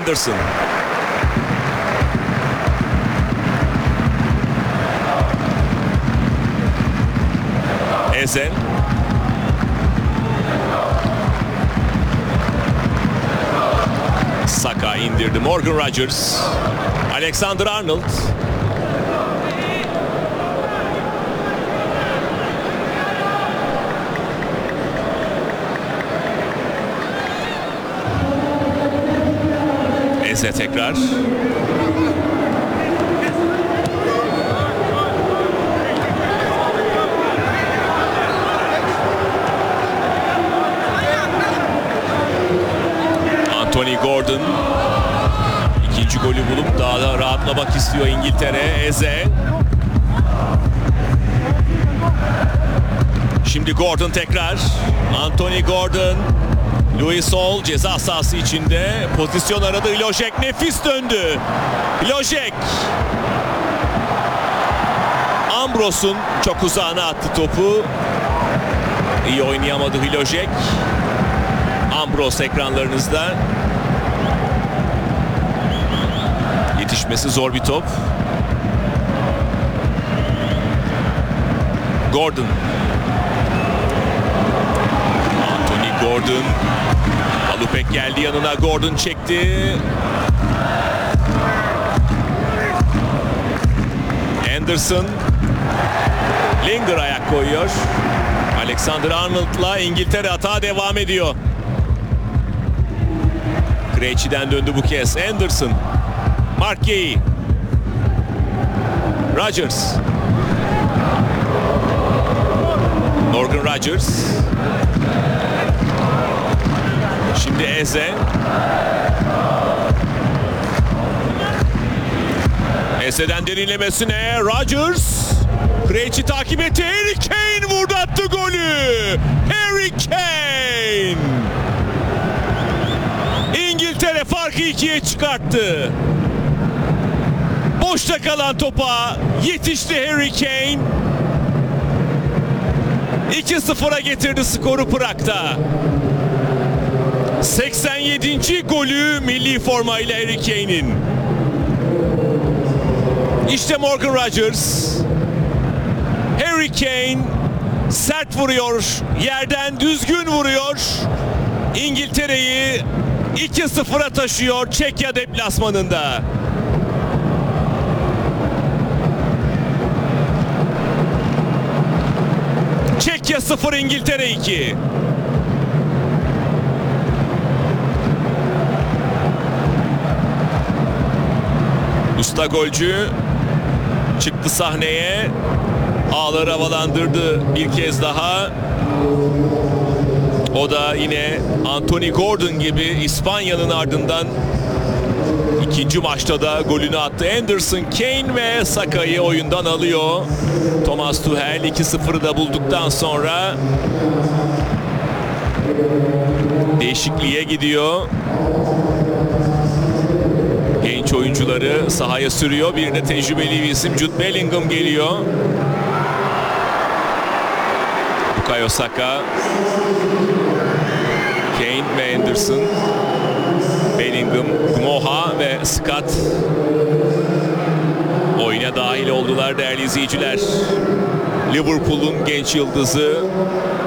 Anderson. Eze. Saka indirdi. Morgan Rogers. Alexander-Arnold. Eze tekrar. Anthony Gordon ikinci golü bulup daha da rahatlamak istiyor İngiltere. Eze. Şimdi Gordon tekrar. Anthony Gordon. Louis Hall ceza sahası içinde pozisyon aradı. Hlojek nefis döndü. Hlojek. Ambros'un çok uzağına attı topu. İyi oynayamadı Hlojek. Ambros ekranlarınızda. Yetişmesi zor bir top. Gordon. Anthony Gordon. Alupek geldi yanına. Gordon çekti. Anderson. Linger ayak koyuyor. Alexander-Arnold'la İngiltere hata devam ediyor. Krejci'den döndü bu kez. Anderson. Marquis. Rodgers. Morgan Rogers. Şimdi Eze. Eze'den derinlemesine Rodgers. Krejci takip etti. Harry Kane vurdu, attı golü. Harry Kane. İngiltere farkı 2'ye çıkarttı. Boşta kalan topa yetişti Harry Kane. 2-0'a getirdi skoru Prag'da. 87. golü milli formayla Harry Kane'in. İşte Morgan Rogers. Harry Kane sert vuruyor. Yerden düzgün vuruyor. İngiltere'yi 2-0'a taşıyor Çekya deplasmanında. Çekya 0, İngiltere 2. Usta golcü çıktı sahneye. Ağları havalandırdı bir kez daha. O da yine Anthony Gordon gibi İspanya'nın ardından ikinci maçta da golünü attı. Anderson, Kane ve Saka'yı oyundan alıyor. Thomas Tuchel 2-0'ı da bulduktan sonra değişikliğe gidiyor. Genç oyuncuları sahaya sürüyor. Bir de tecrübeli bir isim Jude Bellingham geliyor. Bukayo Saka, Kane ve Anderson, Bellingham, Moha ve Scott oyuna dahil oldular değerli izleyiciler. Liverpool'un genç yıldızı